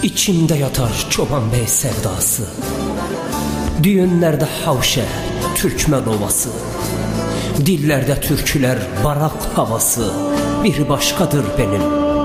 İçimde yatar Çoban Bey sevdası. Düğünlerde havşe, Türkmen ovası. Dillerde türküler, barak havası. Biri başkadır benim